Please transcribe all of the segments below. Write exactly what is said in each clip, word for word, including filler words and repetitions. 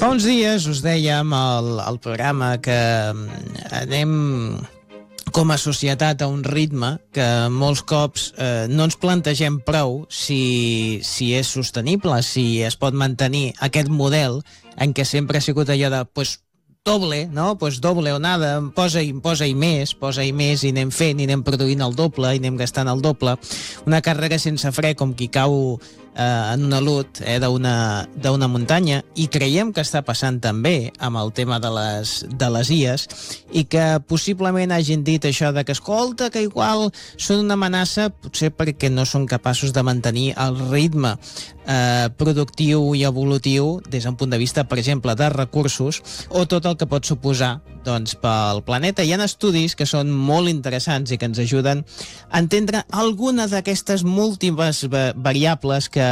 Fa uns dies us dèiem al, al programa que anem com a societat a un ritme que molts cops eh, no ens plantegem prou si, si és sostenible, si es pot mantenir aquest model en què sempre ha sigut allò de pues, doble, no? Pues doble o nada, posa-hi posa més, posa-hi més i anem fent i anem produint el doble i anem gastant el doble. Una càrrega sense fre com qui cau eh, en un alut eh, d'una d'una muntanya, i creiem que està passant també amb el tema de les, de les I As, i que possiblement hagin dit això de que escolta, que igual són una amenaça, potser perquè no són capaços de mantenir el ritme eh, productiu i evolutiu des d'un punt de vista, per exemple, de recursos o tot el que pot suposar doncs, pel planeta. Hi ha estudis que són molt interessants i que ens ajuden a entendre alguna d'aquestes múltiples variables que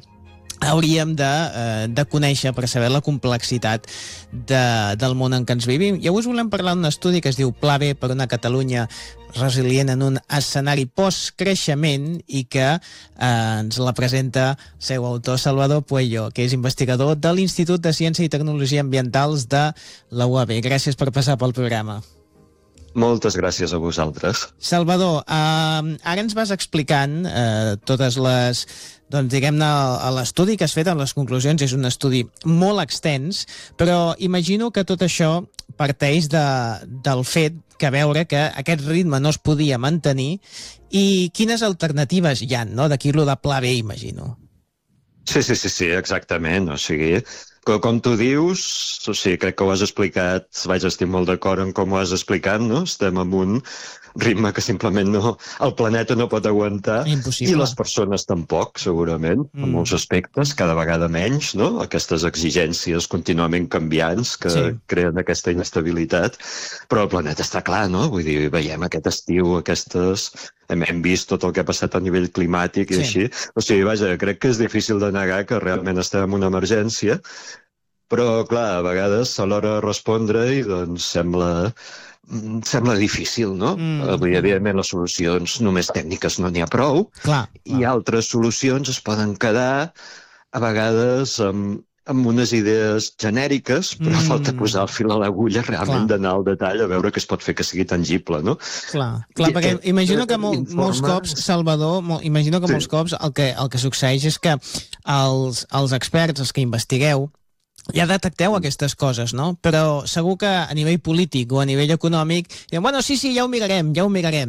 hauríem de, eh, de conèixer per saber la complexitat de, del món en què ens vivim. I avui us volem parlar d'un estudi que es diu Pla B per una Catalunya resilient en un escenari post-creixement i que eh, ens la presenta el seu autor Salvador Pueyo, que és investigador de l'Institut de Ciència i Tecnologia Ambientals de la U A B. Gràcies per passar pel programa. Moltes gràcies a vosaltres. Salvador, eh, ara ens vas explicant eh, totes les, doncs diguem-ne, l'estudi que has fet, les conclusions, és un estudi molt extens, però imagino que tot això parteix de, del fet que veure que aquest ritme no es podia mantenir, i quines alternatives hi ha, no? D'aquí lo de Pla B, imagino. Sí, sí, sí, sí, exactament. O sigui, com tu dius, o sigui, crec que ho has explicat, vaig estar molt d'acord en com ho has explicat, no? Estem en un ritme que simplement no, el planeta no pot aguantar. Impossible. I les persones tampoc, segurament, mm. en molts aspectes, cada vegada menys, no? Aquestes exigències contínuament canviants que sí. creen aquesta inestabilitat, però el planeta està clar, no? Vull dir, veiem aquest estiu, aquestes... Hem, hem vist tot el que ha passat a nivell climàtic i sí. així. O sigui, vaja, crec que és difícil de negar que realment estem en una emergència, però, clar, a vegades a l'hora de respondre i doncs sembla... sembla difícil, no? Mm. Avui, evidentment, les solucions només tècniques no n'hi ha prou, clar, clar. I altres solucions es poden quedar a vegades amb, amb unes idees genèriques, però mm. falta posar el fil a l'agulla, realment clar. D'anar al detall a veure què es pot fer que sigui tangible, no? Clar, clar, perquè imagino que mol, informe... molts cops, Salvador, mol, imagino que sí. molts cops el que, el que succeeix és que els, els experts, els que investigueu, ja detecteu aquestes coses, no? Però segur que a nivell polític o a nivell econòmic diuen, bueno, sí, sí, ja ho mirarem, ja ho mirarem.